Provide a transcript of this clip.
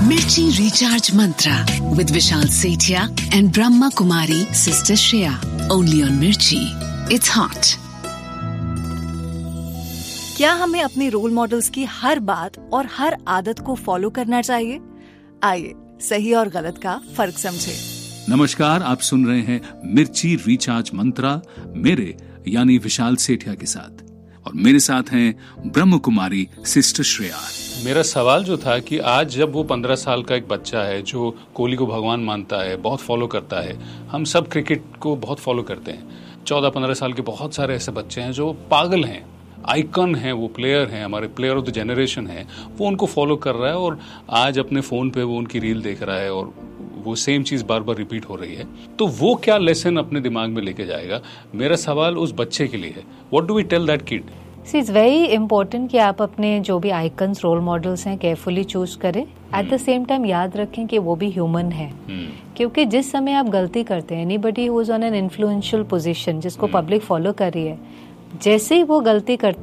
Mirchi Recharge Mantra with Vishal Sethia and Brahma Kumari Sister Shreya. Only on Mirchi. It's hot. क्या हमें अपने role models की हर बात और हर आदत को फॉलो करना चाहिए? आइए सही और गलत का फर्क समझे। नमस्कार, आप सुन रहे हैं मिर्ची रिचार्ज मंत्रा मेरे यानी विशाल सेठिया के साथ, और मेरे साथ हैं ब्रह्म कुमारी सिस्टर श्रेया। मेरा सवाल जो था कि आज जब वो 15 साल का एक बच्चा है जो कोहली को भगवान मानता है, बहुत फॉलो करता है, हम सब क्रिकेट को बहुत फॉलो करते हैं। 14-15 साल के बहुत सारे ऐसे बच्चे हैं जो पागल हैं, आइकन हैं, वो प्लेयर हैं, हमारे प्लेयर ऑफ द जनरेशन हैं, वो उनको फॉलो कर रहा है और आज अपने फ़ोन पे वो उनकी रील देख रहा है और वो सेम चीज़ बार बार रिपीट हो रही है। तो वो क्या लेसन अपने दिमाग में लेके जाएगा? मेरा सवाल उस बच्चे के लिए है, what do we tell that kid? It's very important कि आप अपने जो भी आइकन्स रोल मॉडल्स हैं केयरफुली चूज करें। एट द सेम टाइम याद रखें कि वो भी ह्यूमन है, क्योंकि जिस समय आप गलती करते हैं, anybody who is on an influential position जिसको पब्लिक फॉलो कर रही है, जैसे ही वो गलती करते